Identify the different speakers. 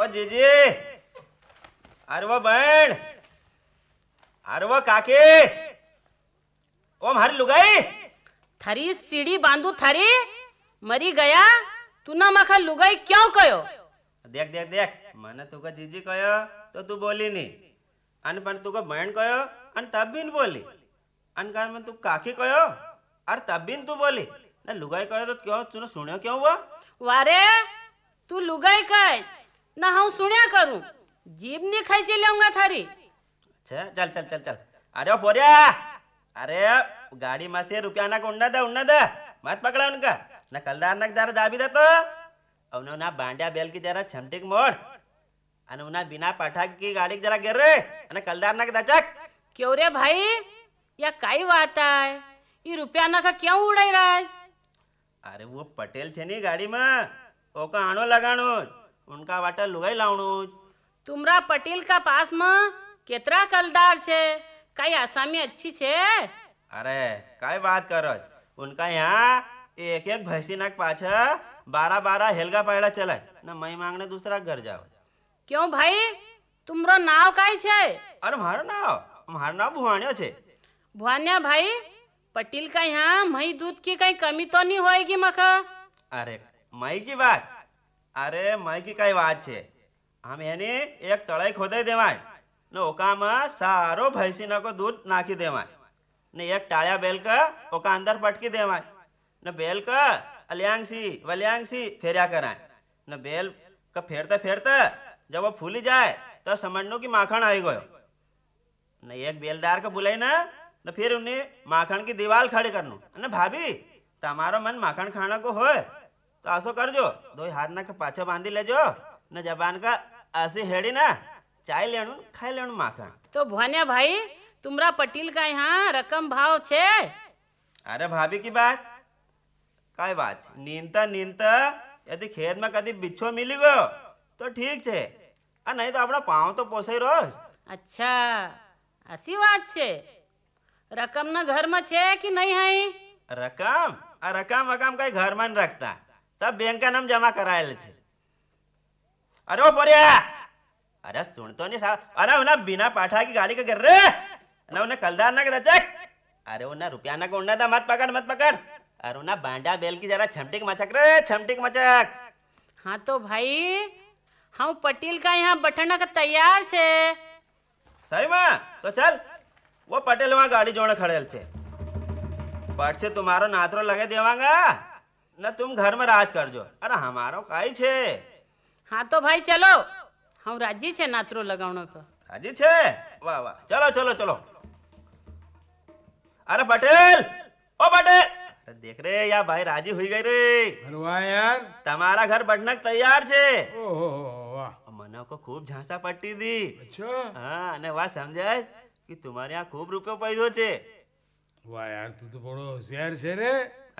Speaker 1: जीजी, अरे वो बहन, अरे वो काकी, ओ मारी लुगाई
Speaker 2: थारी सीढ़ी बांधू थारी मरी गया तू ना मखा लुगाई क्यों कयो?
Speaker 1: देख देख देख मैंने तुका जीजी कहो तो तू बोली नहीं अन पण तुका बहन कहो अन तब भी नहीं बोली अन कार में तू काकी कहो अरे तब भी तू बोली ना लुगाई कहो तो क्यों तूने सुनियो क्यों हुआ?
Speaker 2: वारे तू लुगाई कह ना हम सुनिया करूं जीभ नहीं खाई लेऊंगा थारी।
Speaker 1: अच्छा चल चल चल चल अरे ओ पोरिया अरे गाड़ी में से रुपया ना उड़ना दे मत पकड़ा उनका ना कलदार ना जरा दाबी दे तो अब ना बांडिया बेल की जरा छमटिक मोड़ अन उना बिना पटाक की गाड़ी की जरा गिर रे अन कलदार ना दचक
Speaker 2: क्यों रे भाई या काई बात है ये रुपया ना का क्यों उड़ाई रहा है?
Speaker 1: अरे वो पटेल छे नी गाड़ी में ओका आनो लगाणो उनका वाटा लुगाई लावणो।
Speaker 2: तुमरा पटेल का पास में केतरा कलदार छे काई आसामी अच्छी छे?
Speaker 1: अरे काय बात करो उनका यहाँ एक एक भैंसी नाक पाछा 12-12 हेलगा पैड़ा चला ना मई मांगने दूसरा घर जाओ।
Speaker 2: क्यों भाई तुमरो नाव काई छे?
Speaker 1: अरे हमारा नाम भुवानिया छे।
Speaker 2: भुवानिया भाई पटेल का यहाँ मई दूध की कहीं कमी तो नहीं होएगी मखा?
Speaker 1: अरे मई की बात अरे मई की कई बात छे हम यानी एक तड़ाई खोदे देवाय न ओका में सारो भैंसी ना को दूध नाखी देवाय न एक टाया बेल का ओका अंदर पटकी देवाय न बेल का वलियांगसी फेरिया कराए न बेल का फेरते फेरते जब वो फूली जाए तो समझनो की माखन आई गयो न एक बेलदार का बुलाई ना न फिर उन्हें माखन की दीवार खड़ी करनो न भाभी तमारो मन माखन खाना को होए तो ऐसो कर जो दो हाथ ना के पाछे बांधी ले जो न जबान का ऐसी हेड़ी ना चाय लेणु खाई लेणु माखन।
Speaker 2: तो भुवानिया भाई तुमरा पटेल का यहाँ रकम भाव छे?
Speaker 1: अरे भाभी की बात काय बात नींदता यदि खेत में कदी बिच्छो मिली गयो तो ठीक छे और नहीं तो अपना पाँव तो पोसे रोज।
Speaker 2: अच्छा ऐसी बात छे रकम न घर में छे कि नहीं है?
Speaker 1: रकम वकम कई घर में रखता सब बैंक का नाम जमा कराये छे। अरे ओ पोरिया अरे सुन तो नहीं साहब अरे उन्हें बिना पाठा की गाड़ी का गिर रे ना उन्हें कलदार ना दचक अरे उन्हें रुपया ना को उड़ना था मत पकड़ अरे उन्हें बांडा बेल की जरा छमटिक मचक।
Speaker 2: हाँ तो भाई हम पटेल का यहाँ बैठना का तैयार छे।
Speaker 1: सही में तो चल वो पटेल वहां गाड़ी जोड़े खड़े छे पट से तुम्हारो नातरो लगे देवांगा न तुम घर में राज कर जो अरे हमारो काई छे।
Speaker 2: हाँ तो भाई चलो हम राजी छे नातरो लगावनो को।
Speaker 1: राजी छे वाह वाह चलो अरे पटेल ओ पटेल देख रे या भाई राजी हुई गई रे।
Speaker 3: अरे वाह यार
Speaker 1: तुम्हारा घर बढ़ने तैयार छे।
Speaker 3: ओहो वाह
Speaker 1: मना को खूब झांसा पट्टी दी।
Speaker 3: अच्छा
Speaker 1: हाँ ने वाह समझाय कि तुम्हारे यहाँ खूब रुपयो पैसो छे।
Speaker 3: वाह यार तू तो बड़ो होशियार छे रे।